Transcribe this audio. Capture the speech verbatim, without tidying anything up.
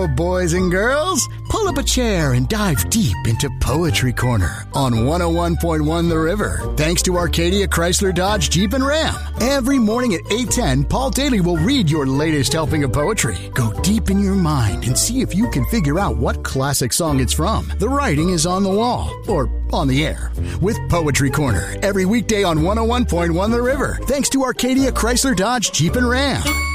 So, boys and girls, pull up a chair and dive deep into Poetry Corner on one oh one point one The River. Thanks to Arcadia Chrysler Dodge Jeep and Ram. Every morning at eight ten, Paul Daly will read your latest helping of poetry. Go deep in your mind and see if you can figure out what classic song it's from. The writing is on the wall, or on the air, with Poetry Corner every weekday on one oh one point one The River. Thanks to Arcadia Chrysler Dodge Jeep and Ram.